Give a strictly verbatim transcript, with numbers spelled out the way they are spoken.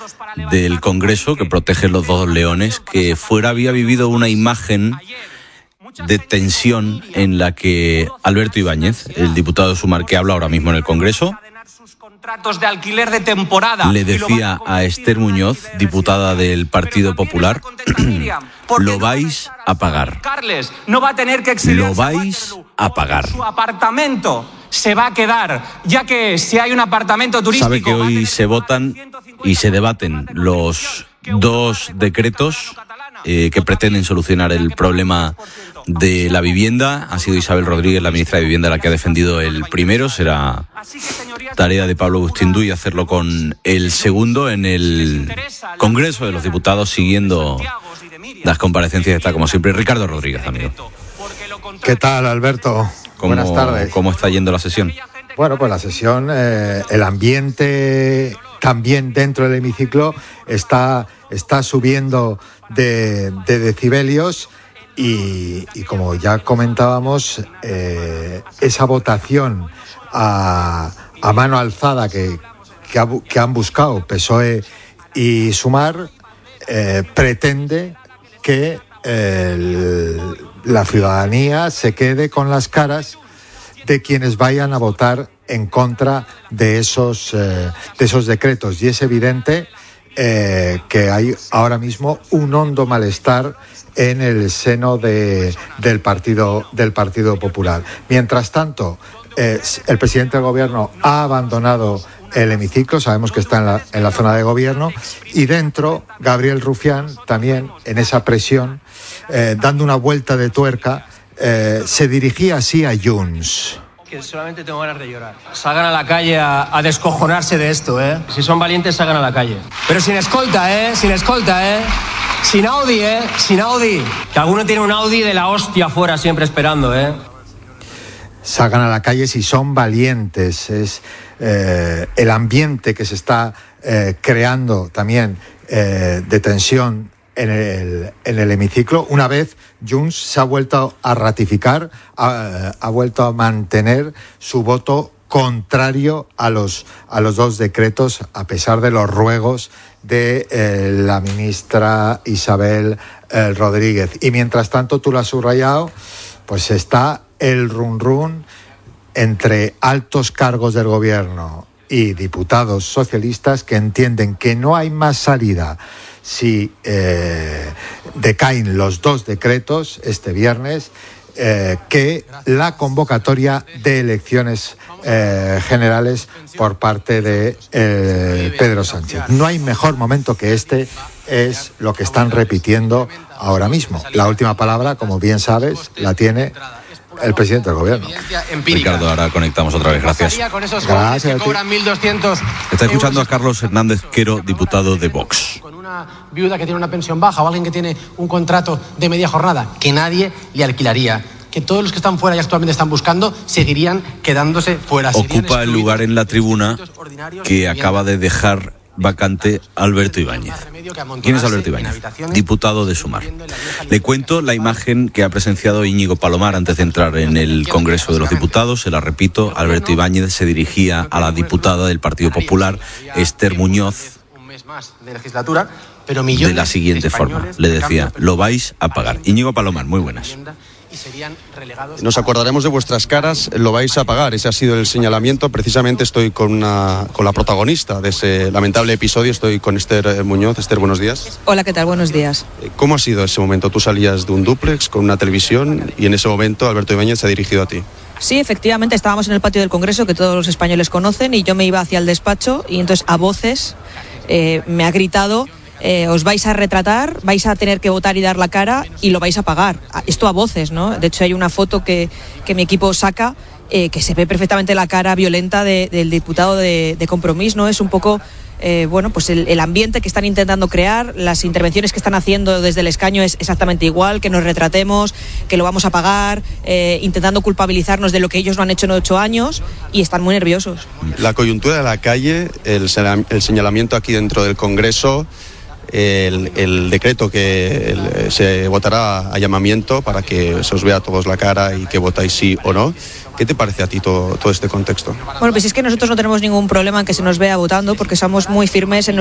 del Congreso, que protege los dos leones, que fuera había vivido una imagen de tensión en la que Alberto Ibáñez, el diputado de Sumar que habla ahora mismo en el Congreso, de alquiler de temporada. Le decía a Esther Muñoz, diputada del Partido Popular, lo vais a pagar. No va a tener que Lo vais a pagar. Su apartamento se va a quedar, ya que si hay un apartamento turístico... Sabe que hoy se votan y se debaten los dos decretos eh, que pretenden solucionar el problema de la vivienda. Ha sido Isabel Rodríguez, la ministra de Vivienda, la que ha defendido el primero. Será tarea de Pablo Agustín Duy hacerlo con el segundo en el Congreso de los Diputados, siguiendo las comparecencias. Está, como siempre, Ricardo Rodríguez, amigo. ¿Qué tal, Alberto? ¿Cómo, Buenas tardes. ¿Cómo está yendo la sesión? Bueno, pues la sesión, eh, el ambiente también dentro del hemiciclo está, está subiendo de, de decibelios y, y como ya comentábamos, eh, esa votación a, a mano alzada que, que, ha, que han buscado P S O E y Sumar eh, pretende que el, la ciudadanía se quede con las caras de quienes vayan a votar en contra de esos, eh, de esos decretos. Y es evidente eh, que hay ahora mismo un hondo malestar en el seno de, del, partido, del Partido Popular. Mientras tanto, eh, el presidente del Gobierno ha abandonado el hemiciclo, sabemos que está en la, en la zona de gobierno, y dentro Gabriel Rufián, también en esa presión, eh, dando una vuelta de tuerca, eh, se dirigía así a Junts. Que solamente tengo ganas de llorar. Salgan a la calle a, a descojonarse de esto, ¿eh? Si son valientes, salgan a la calle. Pero sin escolta, ¿eh? Sin escolta, ¿eh? Sin Audi, ¿eh? Sin Audi. Que alguno tiene un Audi de la hostia afuera siempre esperando, ¿eh? Salgan a la calle si son valientes. Es eh, el ambiente que se está eh, creando también eh, de tensión en el, en el hemiciclo. Una vez Junts se ha vuelto a ratificar, ha, ha vuelto a mantener su voto contrario a los, a los dos decretos, a pesar de los ruegos de eh, la ministra Isabel eh, Rodríguez. Y mientras tanto, tú lo has subrayado, pues está el run run entre altos cargos del gobierno y diputados socialistas que entienden que no hay más salida si eh, decaen los dos decretos este viernes eh, que la convocatoria de elecciones eh, generales por parte de eh, Pedro Sánchez. No hay mejor momento que este, es lo que están repitiendo ahora mismo. La última palabra, como bien sabes, la tiene el presidente del gobierno. Ricardo, ahora conectamos otra vez. Gracias. Gracias. Está escuchando a Carlos Hernández Quero, diputado de Vox. Con una viuda que tiene una pensión baja o alguien que tiene un contrato de media jornada, que nadie le alquilaría. Que todos los que están fuera y actualmente están buscando seguirían quedándose fuera. Ocupa el lugar en la tribuna que acaba de dejar vacante Alberto Ibáñez. ¿Quién es Alberto Ibáñez? Diputado de Sumar. Le cuento la imagen que ha presenciado Íñigo Palomar antes de entrar en el Congreso de los Diputados. Se la repito, Alberto Ibáñez se dirigía a la diputada del Partido Popular, Esther Muñoz, de la siguiente forma. Le decía, lo vais a pagar. Íñigo Palomar, muy buenas. Nos acordaremos de vuestras caras, lo vais a pagar. Ese ha sido el señalamiento. Precisamente estoy con, una, con la protagonista de ese lamentable episodio. Estoy con Esther Muñoz. Esther, buenos días. Hola, ¿qué tal? Buenos días. ¿Cómo ha sido ese momento? Tú salías de un dúplex con una televisión y en ese momento Alberto Ibáñez se ha dirigido a ti. Sí, efectivamente, estábamos en el patio del Congreso, que todos los españoles conocen, y yo me iba hacia el despacho y entonces a voces eh, me ha gritado: Eh, os vais a retratar, vais a tener que votar y dar la cara y lo vais a pagar. Esto a voces, ¿no? De hecho hay una foto que, que mi equipo saca eh, que se ve perfectamente la cara violenta de, del diputado de, de Compromís, ¿no? Es un poco, eh, bueno, pues el, el ambiente que están intentando crear, las intervenciones que están haciendo desde el escaño es exactamente igual, que nos retratemos, que lo vamos a pagar, eh, intentando culpabilizarnos de lo que ellos no han hecho en ocho años y están muy nerviosos. La coyuntura de la calle, el, el señalamiento aquí dentro del Congreso, El, el decreto que el, se votará a llamamiento para que se os vea a todos la cara y que votáis sí o no. ¿Qué te parece a ti todo, todo este contexto? Bueno, pues es que nosotros no tenemos ningún problema en que se nos vea votando porque somos muy firmes en